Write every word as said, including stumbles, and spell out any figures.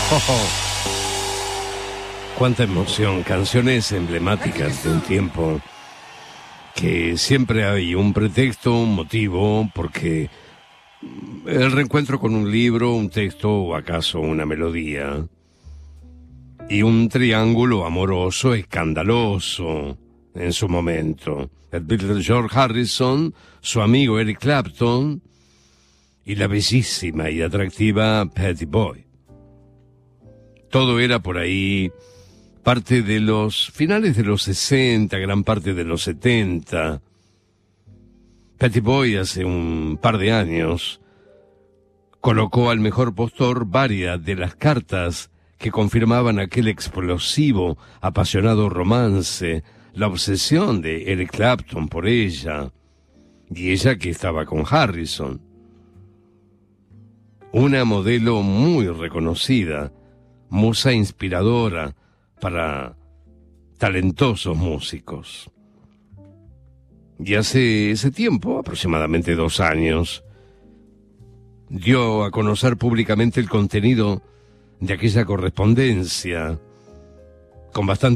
Oh, oh. Cuánta emoción, canciones emblemáticas de un tiempo que siempre hay un pretexto, un motivo, porque el reencuentro con un libro, un texto o acaso una melodía, y un triángulo amoroso escandaloso en su momento. El Beatle George Harrison, su amigo Eric Clapton y la bellísima y atractiva Pattie Boyd. Todo era por ahí parte de los finales de los sesenta, gran parte de los setenta. Pattie Boyd hace un par de años colocó al mejor postor varias de las cartas que confirmaban aquel explosivo, apasionado romance, la obsesión de Eric Clapton por ella, y ella que estaba con Harrison. Una modelo muy reconocida, musa inspiradora para talentosos músicos. Y hace ese tiempo, aproximadamente dos años, dio a conocer públicamente el contenido de aquella correspondencia con bastante